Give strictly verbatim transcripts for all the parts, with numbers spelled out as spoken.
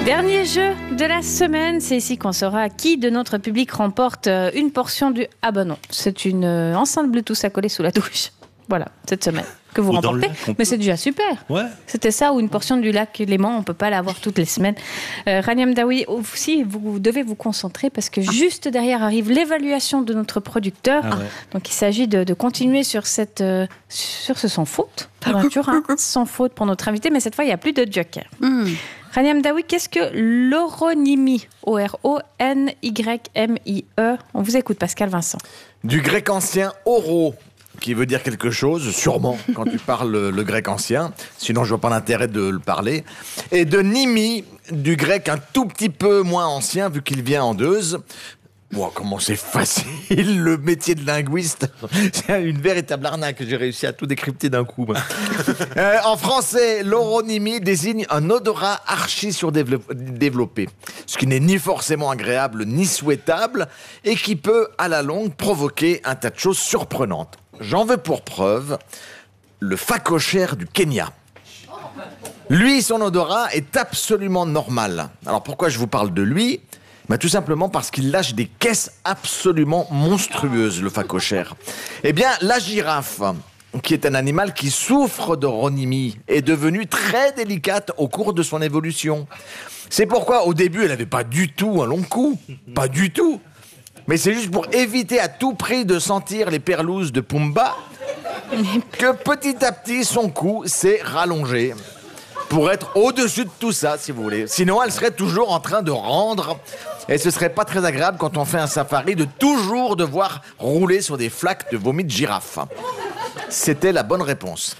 Dernier jeu de la semaine, c'est ici qu'on saura qui de notre public remporte une portion du... Ah ben non, c'est une enceinte Bluetooth à coller sous la douche. Voilà, cette semaine que vous ou remportez. Lac, mais c'est déjà super. Ouais. C'était ça, ou une portion du lac Léman, on ne peut pas l'avoir toutes les semaines. Euh, Rania Mdaoui, aussi, vous devez vous concentrer parce que juste derrière arrive l'évaluation de notre producteur. Ah ouais. Donc il s'agit de, de continuer sur, cette, euh, sur ce sans faute, pour nature, hein, sans faute pour notre invité, mais cette fois il n'y a plus de joker. Mm. Rania Mdaoui, qu'est-ce que l'oronymie? O R O N Y M I E. On vous écoute, Pascal Vincent. Du grec ancien oro, qui veut dire quelque chose, sûrement, quand tu parles le, le grec ancien. Sinon, je vois pas l'intérêt de le parler. Et de nimi, du grec un tout petit peu moins ancien, vu qu'il vient en Deuze. Wow, comment c'est facile, le métier de linguiste. C'est une véritable arnaque. J'ai réussi à tout décrypter d'un coup. euh, en français, l'oronymie désigne un odorat archi-surdéveloppé, ce qui n'est ni forcément agréable ni souhaitable et qui peut, à la longue, provoquer un tas de choses surprenantes. J'en veux pour preuve le phacochère du Kenya. Lui, son odorat est absolument normal. Alors pourquoi je vous parle de lui ? Ben, tout simplement parce qu'il lâche des caisses absolument monstrueuses, le phacochère. Eh bien, la girafe, qui est un animal qui souffre d'oronymie, est devenue très délicate au cours de son évolution. C'est pourquoi, au début, elle n'avait pas du tout un long cou. Pas du tout. Mais c'est juste pour éviter à tout prix de sentir les perlouses de Pumba que petit à petit, son cou s'est rallongé. Pour être au-dessus de tout ça, si vous voulez. Sinon, elle serait toujours en train de rendre. Et ce serait pas très agréable quand on fait un safari de toujours devoir rouler sur des flaques de vomi de girafe. C'était la bonne réponse.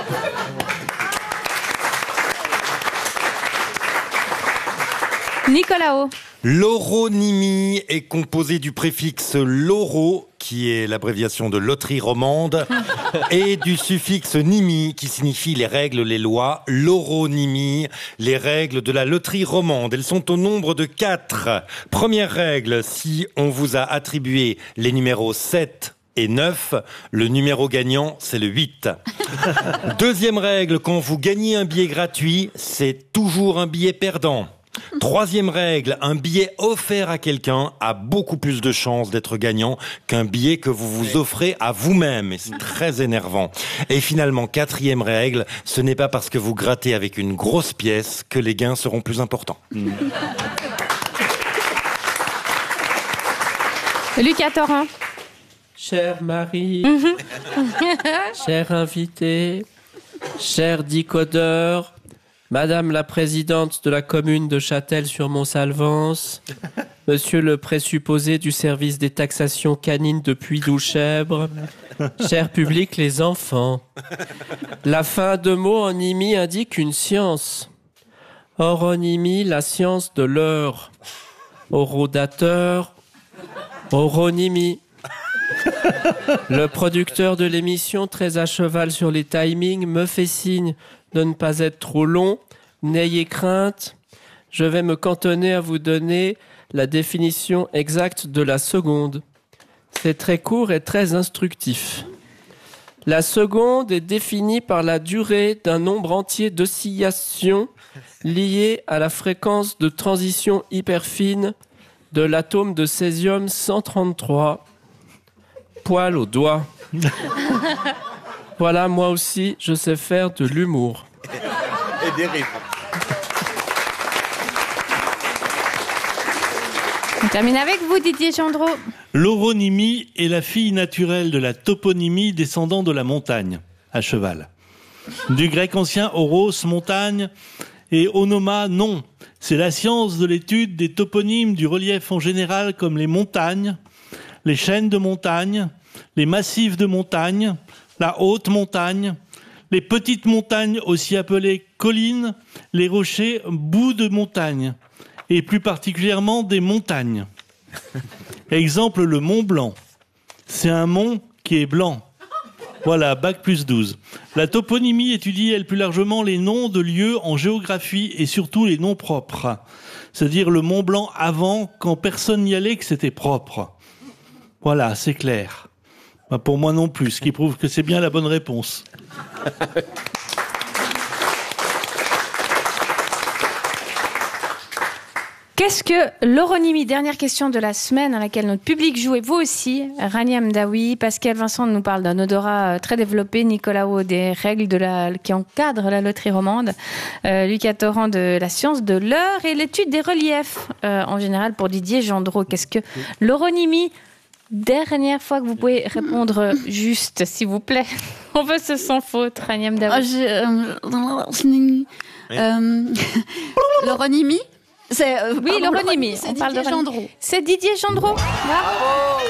Nicolas O. L'oronymie est composée du préfixe loro, qui est l'abréviation de loterie romande, et du suffixe nimi, qui signifie les règles, les lois. L'oronymie, les règles de la loterie romande. Elles sont au nombre de quatre. Première règle, si on vous a attribué les numéros sept et neuf, le numéro gagnant, c'est le huit. Deuxième règle, quand vous gagnez un billet gratuit, c'est toujours un billet perdant. Troisième règle, un billet offert à quelqu'un a beaucoup plus de chances d'être gagnant qu'un billet que vous vous offrez à vous-même. Et c'est très énervant. Et finalement, quatrième règle, ce n'est pas parce que vous grattez avec une grosse pièce que les gains seront plus importants. Mmh. Lucas Torrent. Chère Marie, cher invité, cher décodeur, Madame la présidente de la commune de Châtel-sur-Montsalvance, Monsieur le présupposé du service des taxations canines de Puy-Douchèbre, cher public les enfants. La fin de mot en imi indique une science. Oronymie, la science de l'heure. Orodateur, oronymie. Le producteur de l'émission, très à cheval sur les timings, me fait signe de ne pas être trop long. N'ayez crainte, je vais me cantonner à vous donner la définition exacte de la seconde. C'est très court et très instructif. La seconde est définie par la durée d'un nombre entier d'oscillations liées à la fréquence de transition hyperfine de l'atome de césium cent trente-trois. Poil au doigt. Voilà, moi aussi, je sais faire de l'humour. Et des rimes. On termine avec vous, Didier Gendreau. L'oronymie est la fille naturelle de la toponymie descendant de la montagne, à cheval. Du grec ancien oros, montagne, et onoma, non. C'est la science de l'étude des toponymes du relief en général, comme les montagnes, les chaînes de montagne, les massifs de montagne, la haute montagne, les petites montagnes aussi appelées collines, les rochers bouts de montagne, et plus particulièrement des montagnes. Exemple, le Mont Blanc. C'est un mont qui est blanc. Voilà, bac plus douze. La toponymie étudie, elle, plus largement les noms de lieux en géographie et surtout les noms propres. C'est-à-dire le Mont Blanc avant, quand personne n'y allait, que c'était propre. Voilà, c'est clair. Bah pour moi non plus, ce qui prouve que c'est bien la bonne réponse. Qu'est-ce que l'oronymie? Dernière question de la semaine à laquelle notre public joue et vous aussi. Rania Mdaoui, Pascal Vincent nous parle d'un odorat très développé, Nicolas Haut des règles de la, qui encadrent la loterie romande, euh, Lucas Torrent de la science de l'heure et l'étude des reliefs euh, en général pour Didier Gendreau. Qu'est-ce que l'oronymie? Dernière fois que vous pouvez répondre juste, s'il vous plaît. On veut ce sans faute, Rania Mdaoui. L'oronymie? C'est, euh, oui, l'oronymie. C'est on Didier parle de Gendreau. C'est Didier Gendreau. Bravo.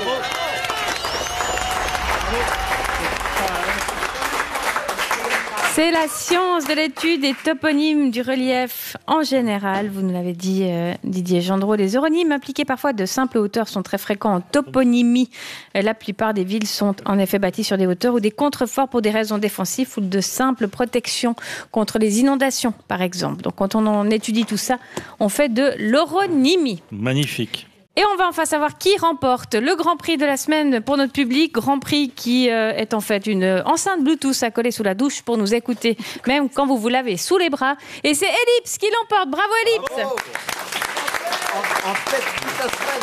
C'est la science de l'étude des toponymes du relief en général. Vous nous l'avez dit, euh, Didier Gendreau. Les oronymes impliqués parfois de simples hauteurs sont très fréquents en toponymie. La plupart des villes sont en effet bâties sur des hauteurs ou des contreforts pour des raisons défensives ou de simple protection contre les inondations, par exemple. Donc quand on en étudie tout ça, on fait de l'oronymie. Magnifique. Et on va enfin savoir qui remporte le Grand Prix de la semaine pour notre public. Grand Prix qui euh, est en fait une enceinte Bluetooth à coller sous la douche pour nous écouter, même quand vous vous lavez sous les bras. Et c'est Ellipse qui l'emporte. Bravo Ellipse. Bravo. En, en fait, toute la semaine.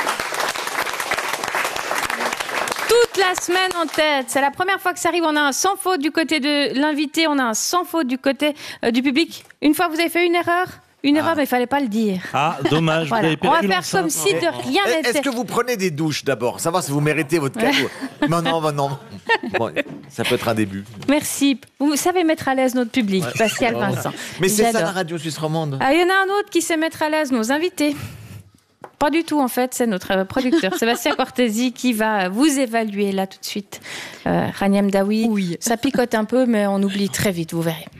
Toute la semaine en tête. C'est la première fois que ça arrive. On a un sans faute du côté de l'invité. On a un sans faute du côté euh, du public. Une fois, vous avez fait une erreur Une erreur, ah. mais il fallait pas le dire. Ah, dommage. Voilà. Vous avez On va perdu faire comme si de rien n'était. Est-ce que vous prenez des douches d'abord? Savoir si vous méritez votre cadeau. Non, non, bah non. Bon, ça peut être un début. Merci. Vous savez mettre à l'aise notre public, ouais. Pascal Vincent. Mais c'est J'adore. ça la radio suisse romande. Ah, il y en a un autre qui sait mettre à l'aise nos invités. Pas du tout, en fait, c'est notre producteur Sébastien Cortési qui va vous évaluer là tout de suite. Euh, Rania Mdaoui, oui. Ça picote un peu, mais on oublie très vite, vous verrez.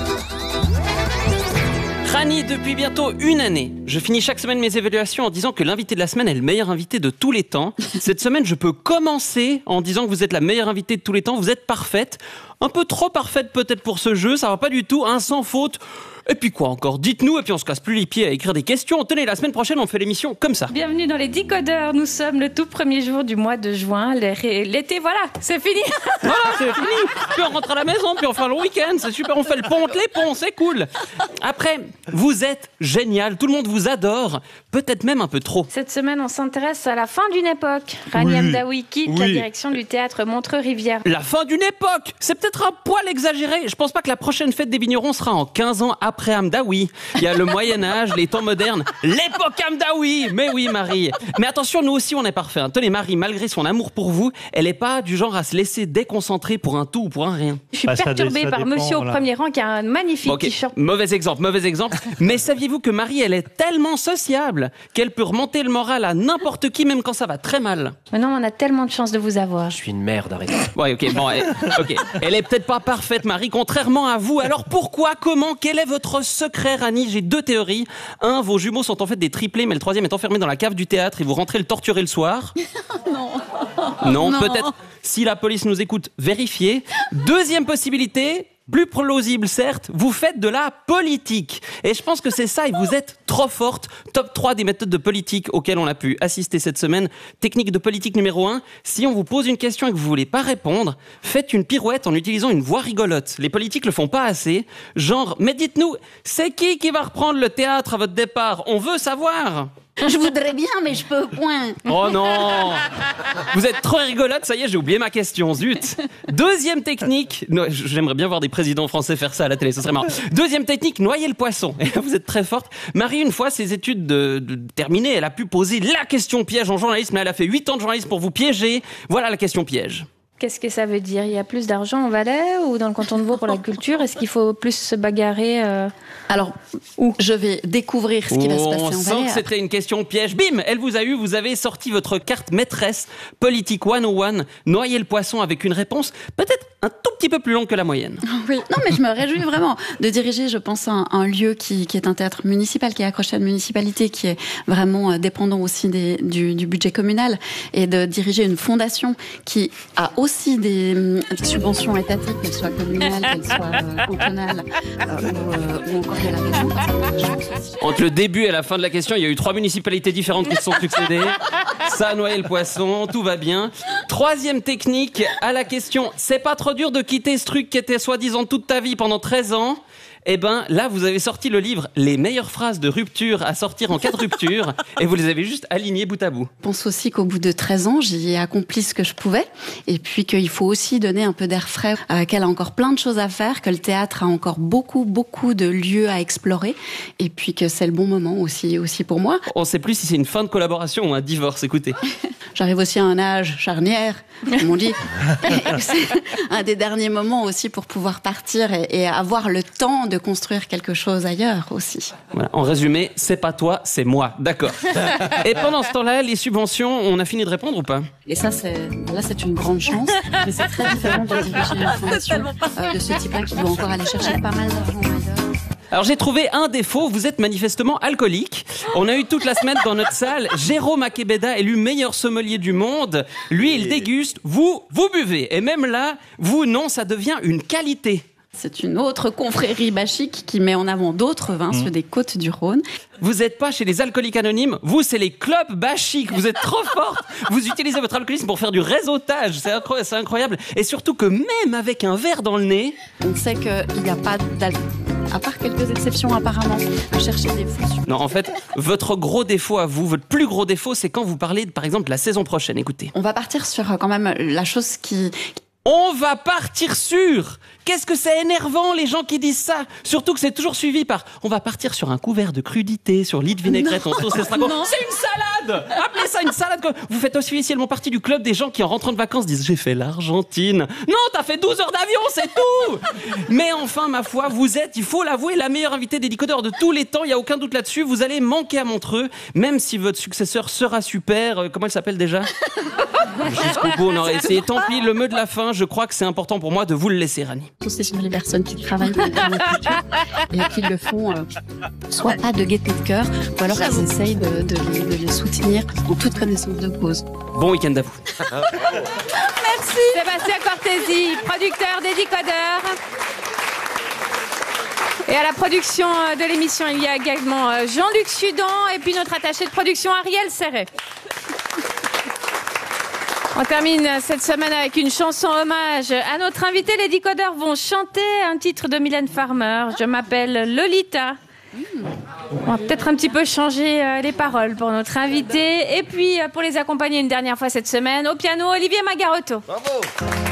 Rani, depuis bientôt une année, je finis chaque semaine mes évaluations en disant que l'invité de la semaine est le meilleur invité de tous les temps. Cette semaine, je peux commencer en disant que vous êtes la meilleure invitée de tous les temps. Vous êtes parfaite. Un peu trop parfaite peut-être pour ce jeu, ça va pas du tout, un sans faute. Et puis quoi encore? Dites-nous, et puis on se casse plus les pieds à écrire des questions. Tenez, la semaine prochaine, on fait l'émission comme ça. Bienvenue dans les Decodeurs. Nous sommes le tout premier jour du mois de juin. L'été, voilà, c'est fini. Voilà, c'est fini. Puis on rentre à la maison, puis on fait le week-end. C'est super, on fait le pont, les ponts, c'est cool. Après, vous êtes génial. Tout le monde vous adore. Peut-être même un peu trop. Cette semaine, on s'intéresse à la fin d'une époque. Rania Oui. Mdaoui quitte Oui. la direction du théâtre Montreux-Rivière. La fin d'une époque. C'est peut-être un poil exagéré. Je pense pas que la prochaine fête des vignerons sera en quinze ans après Hamdaoui. Il y a le Moyen-Âge, les temps modernes, l'époque Hamdaoui. Mais oui, Marie. Mais attention, nous aussi, on est parfait. Tenez, Marie, malgré son amour pour vous, elle est pas du genre à se laisser déconcentrer pour un tout ou pour un rien. Je suis Bah, ça perturbée dé- ça par dépend, monsieur au là. premier rang qui a un magnifique Ok, t-shirt. mauvais exemple, mauvais exemple. Mais saviez-vous que Marie, elle est tellement sociable qu'elle peut remonter le moral à n'importe qui, même quand ça va très mal. Maintenant, on a tellement de chance de vous avoir. Je suis une merde, arrêtez. Ouais, ok, bon, elle, ok. Elle est peut-être pas parfaite, Marie, contrairement à vous. Alors pourquoi, comment, quel est votre secret, Rani? J'ai deux théories. Un, vos jumeaux sont en fait des triplés, mais le troisième est enfermé dans la cave du théâtre et vous rentrez le torturer le soir. Non. Non, Non. peut-être. Si la police nous écoute, vérifiez. Deuxième possibilité, plus plausible certes, vous faites de la politique. Et je pense que c'est ça, et vous êtes trop forte. Top trois des méthodes de politique auxquelles on a pu assister cette semaine. Technique de politique numéro un, si on vous pose une question et que vous voulez pas répondre, faites une pirouette en utilisant une voix rigolote. Les politiques le font pas assez. Genre, mais dites-nous, c'est qui qui va reprendre le théâtre à votre départ? On veut savoir. Je voudrais bien, mais je peux point. Oh non! Vous êtes trop rigolote, ça y est, j'ai oublié ma question, zut! Deuxième technique, no- j'aimerais bien voir des présidents français faire ça à la télé, ce serait marrant. Deuxième technique, noyer le poisson. Et là, vous êtes très forte. Marie, une fois ses études de, de terminées, elle a pu poser la question piège en journalisme, mais elle a fait huit ans de journalisme pour vous piéger. Voilà la question piège. Qu'est-ce que ça veut dire? Il y a plus d'argent en Valais ou dans le canton de Vaud pour la culture? Est-ce qu'il faut plus se bagarrer euh... Alors, je vais découvrir ce qui va se passer On en sent Valais. que c'était une question piège. Bim, elle vous a eu, vous avez sorti votre carte maîtresse politique cent un, noyer le poisson avec une réponse peut-être un tout petit peu plus longue que la moyenne. Oui, non, mais je me réjouis vraiment de diriger, je pense, un, un lieu qui, qui est un théâtre municipal, qui est accroché à la municipalité, qui est vraiment euh, dépendant aussi des, du, du budget communal, et de diriger une fondation qui a aussi des, hum, des subventions étatiques, qu'elles soient communales, qu'elles soient euh, cantonales, euh, ou, euh, ou encore de la région. parce que je pense aussi- Entre le début et la fin de la question, il y a eu trois municipalités différentes qui se sont succédées. Ça a noyé le poisson, tout va bien. Troisième technique, à la question, c'est pas trop dur de quitter ce truc qui était soi-disant toute ta vie pendant treize ans? Eh ben, là, vous avez sorti le livre « Les meilleures phrases de rupture à sortir en cas de rupture » et vous les avez juste alignées bout à bout. Je pense aussi qu'au bout de treize ans, j'y ai accompli ce que je pouvais et puis qu'il faut aussi donner un peu d'air frais, euh, qu'elle a encore plein de choses à faire, que le théâtre a encore beaucoup, beaucoup de lieux à explorer et puis que c'est le bon moment aussi, aussi pour moi. On ne sait plus si c'est une fin de collaboration ou un divorce, écoutez. J'arrive aussi à un âge charnière, comme on dit. Et c'est un des derniers moments aussi pour pouvoir partir et, et avoir le temps de construire quelque chose ailleurs aussi. Voilà. En résumé, c'est pas toi, c'est moi. D'accord. Et pendant ce temps-là, les subventions, on a fini de répondre ou pas? Et ça, c'est, là, c'est une grande chance. Mais c'est très différent de diriger une fondation euh, de ce type-là qui doit encore aller chercher pas mal d'argent ailleurs. Alors j'ai trouvé un défaut, vous êtes manifestement alcoolique. On a eu toute la semaine dans notre salle Jérôme Akebeda, élu meilleur sommelier du monde. Lui, il déguste, vous, vous buvez. Et même là, vous, non, ça devient une qualité. C'est une autre confrérie bachique qui met en avant d'autres vins, mmh. ceux des Côtes du Rhône. Vous n'êtes pas chez les alcooliques anonymes, vous, c'est les clubs bachiques. Vous êtes trop forte. Vous utilisez votre alcoolisme pour faire du réseautage. C'est incroyable, c'est incroyable. Et surtout que même avec un verre dans le nez... On sait qu'il n'y a pas d'alcool. À part quelques exceptions apparemment, à chercher des fous. Non, en fait, votre gros défaut à vous, votre plus gros défaut, c'est quand vous parlez, par exemple, de la saison prochaine. Écoutez. On va partir sur quand même la chose qui... On va partir sur. Qu'est-ce que c'est énervant, les gens qui disent ça. Surtout que c'est toujours suivi par on va partir sur un couvert de crudité, sur lit de vinaigrette, en sauce estragon. C'est une salade. Appelez ça une salade. Vous faites officiellement partie du club des gens qui, en rentrant de vacances, disent j'ai fait l'Argentine. Non, t'as fait douze heures d'avion, c'est tout. Mais enfin, ma foi, vous êtes, il faut l'avouer, la meilleure invitée des décodeurs de tous les temps. Il y a aucun doute là-dessus. Vous allez manquer à Montreux, même si votre successeur sera super. Euh, comment elle s'appelle déjà? Jusqu'au bout, on aurait essayé. Tant pis, le mot de la fin. Je crois que c'est important pour moi de vous le laisser, Rani. C'est sur les personnes qui travaillent dans la culture et qui le font euh, soit pas de gaieté de cœur, ou alors elles essayent de, de, les, de les soutenir en toute connaissance de cause. Bon week-end à vous. Merci. Sébastien Cortési, producteur des Décodeurs. Et à la production de l'émission, il y a également Jean-Luc Sudan et puis notre attaché de production Ariel Serret. On termine cette semaine avec une chanson hommage à notre invité. Les Décodeurs vont chanter un titre de Mylène Farmer. Je m'appelle Lolita. On va peut-être un petit peu changer les paroles pour notre invité. Et puis, pour les accompagner une dernière fois cette semaine, au piano, Olivier Magarotto. Bravo.